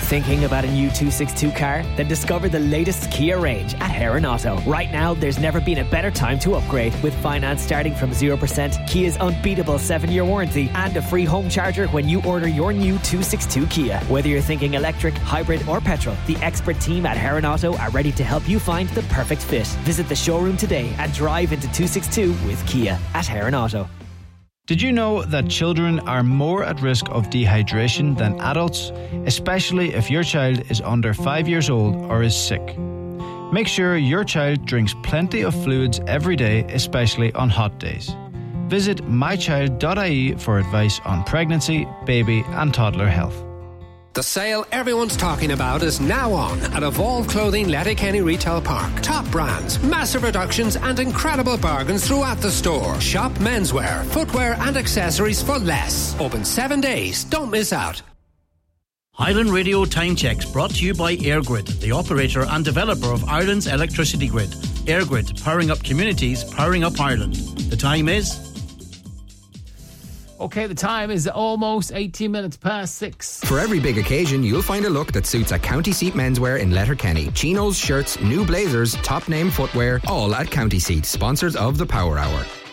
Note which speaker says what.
Speaker 1: Thinking about a new 262 car? Then discover the latest Kia range at Heron Auto. Right now, there's never been a better time to upgrade. With finance starting from 0%, Kia's unbeatable 7-year warranty, and a free home charger when you order your new 262 Kia. Whether you're thinking electric, hybrid or petrol, the expert team at Heron Auto are ready to help you find the perfect fit. Visit the showroom today and drive into 262 with Kia at Heron Auto.
Speaker 2: Did you know that children are more at risk of dehydration than adults, especially if your child is under 5 years old or is sick? Make sure your child drinks plenty of fluids every day, especially on hot days. Visit mychild.ie for advice on pregnancy, baby and toddler health.
Speaker 3: The sale everyone's talking about is now on at Evolve Clothing Letterkenny Retail Park. Top brands, massive reductions and incredible bargains throughout the store. Shop menswear, footwear and accessories for less. Open 7 days. Don't miss out.
Speaker 4: Highland Radio Time Checks brought to you by EirGrid, the operator and developer of Ireland's electricity grid. EirGrid, powering up communities, powering up Ireland. The time is...
Speaker 5: Okay, the time is almost 18 minutes past 6.
Speaker 6: For every big occasion, you'll find a look that suits a County Seat menswear in Letterkenny. Chinos, shirts, new blazers, top name footwear, all at County Seat, sponsors of the Power Hour.